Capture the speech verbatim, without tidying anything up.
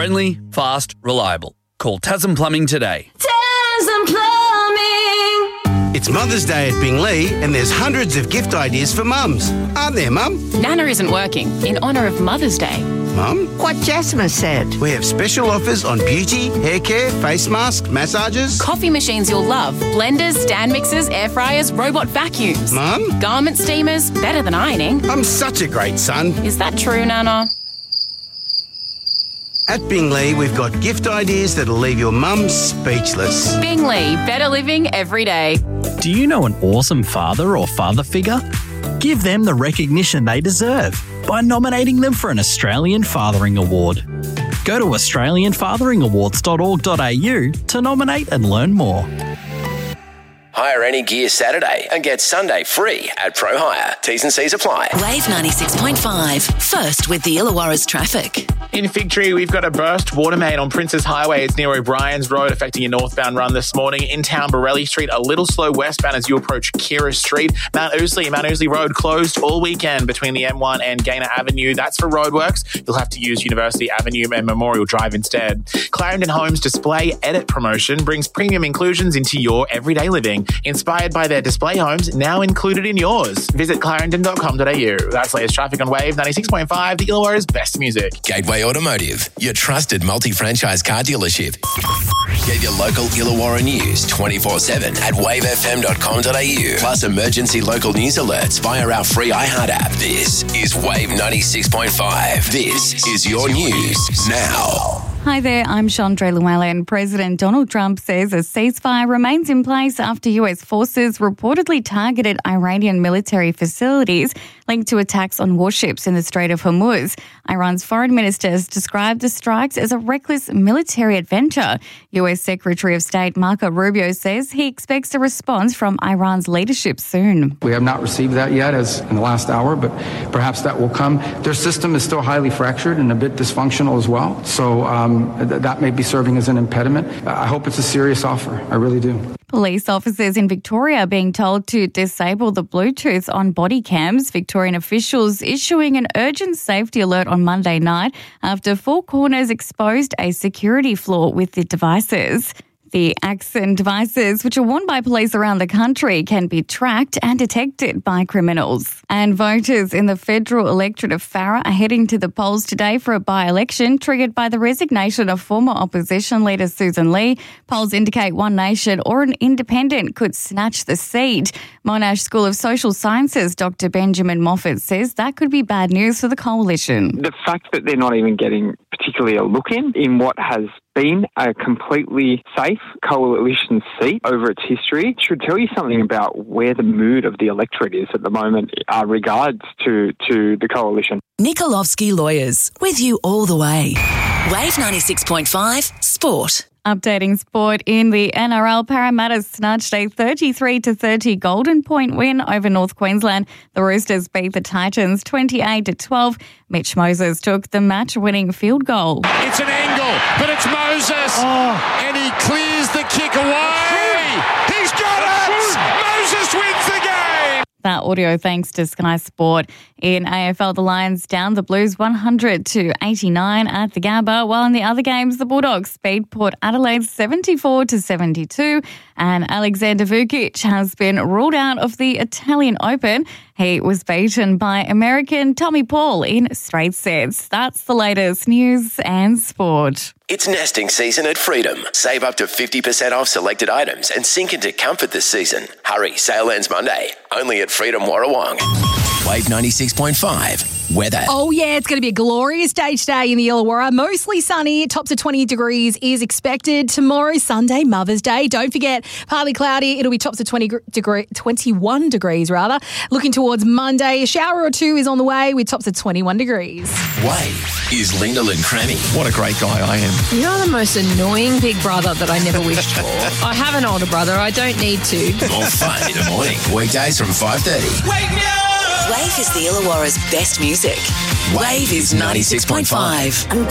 Friendly, fast, reliable. Call Tasman Plumbing today. Tasman Plumbing. It's Mother's Day at Bingley and there's hundreds of gift ideas for mums. Aren't there, Mum? Nana isn't working in honour of Mother's Day. Mum? What Jasmine said. We have special offers on beauty, hair care, face masks, massages. Coffee machines you'll love. Blenders, stand mixers, air fryers, robot vacuums. Mum? Garment steamers, better than ironing. I'm such a great son. Is that true, Nana? At Bingley, we've got gift ideas that'll leave your mum speechless. Bingley, better living every day. Do you know an awesome father or father figure? Give them the recognition they deserve by nominating them for an Australian Fathering Award. Go to australian fathering awards dot org dot a u to nominate and learn more. Hire any gear Saturday and get Sunday free at Pro Hire. T's and C's apply. Wave ninety-six point five. First with the Illawarra's traffic. In Fig Tree, we've got a burst water main on Princes Highway. It's near O'Brien's Road, affecting your northbound run this morning. In town, Borelli Street, a little slow westbound as you approach Kira Street. Mount Ousley, Mount Ousley Road closed all weekend between the M one and Gaynor Avenue. That's for roadworks. You'll have to use University Avenue and Memorial Drive instead. Clarendon Homes Display Edit promotion brings premium inclusions into your everyday living. Inspired by their display homes, now included in yours. Visit clarendon dot com dot a u. That's latest traffic on Wave ninety-six point five, the Illawarra's best music. Gateway Automotive, your trusted multi-franchise car dealership. Get your local Illawarra news twenty-four seven at wave f m dot com dot a u. Plus emergency local news alerts via our free iHeart app. This is Wave ninety-six point five. This is your news now. Hi there, I'm Chandra Llewellyn. President Donald Trump says a ceasefire remains in place after U S forces reportedly targeted Iranian military facilities linked to attacks on warships in the Strait of Hormuz. Iran's foreign minister has described the strikes as a reckless military adventure. U S Secretary of State Marco Rubio says he expects a response from Iran's leadership soon. We have not received that yet as in the last hour, but perhaps that will come. Their system is still highly fractured and a bit dysfunctional as well. So um, th- that may be serving as an impediment. I hope it's a serious offer. I really do. Police officers in Victoria are being told to disable the Bluetooth on body cams. Victorian officials issuing an urgent safety alert on Monday night after Four Corners exposed a security flaw with the devices. The accent devices, which are worn by police around the country, can be tracked and detected by criminals. And voters in the federal electorate of Farrer are heading to the polls today for a by-election triggered by the resignation of former opposition leader Susan Lee. Polls indicate One Nation or an independent could snatch the seat. Monash School of Social Sciences Doctor Benjamin Moffat says that could be bad news for the coalition. The fact that they're not even getting particularly a look in, in what has been a completely safe coalition seat over its history should tell you something about where the mood of the electorate is at the moment uh, regards to, to the coalition. Nikolovsky Lawyers, with you all the way. Wave ninety-six point five, Sport. Updating sport in the N R L, Parramatta snatched a thirty-three to thirty Golden Point win over North Queensland. The Roosters beat the Titans twenty-eight to twelve. Mitch Moses took the match-winning field goal. It's an angle, but it's Moses, oh. and he clears the kick away. He's got it! Moses wins the game! That audio thanks to Sky Sport. In A F L, the Lions down the Blues one hundred to eighty-nine at the Gabba, while in the other games, the Bulldogs beat Port Adelaide seventy-four to seventy-two, and Alexander Vukic has been ruled out of the Italian Open. He was beaten by American Tommy Paul in straight sets. That's the latest news and sport. It's nesting season at Freedom. Save up to fifty percent off selected items and sink into comfort this season. Hurry, sale ends Monday. Only at Freedom Warrawong. Wave ninety-six point five. Weather. Oh, yeah, it's going to be a glorious day today in the Illawarra. Mostly sunny, tops of twenty degrees is expected. Tomorrow, Sunday, Mother's Day. Don't forget, partly cloudy. It'll be tops of twenty degree, twenty-one degrees, rather. Looking towards Monday, a shower or two is on the way with tops of twenty-one degrees. Wave is Lyndall and Crammy. What a great guy I am. You're the most annoying big brother that I never wished for. I have an older brother. I don't need to. More fun in the morning. Weekdays from five thirty. Wake me up! Wave is the Illawarra's best music. Wave is ninety-six point five.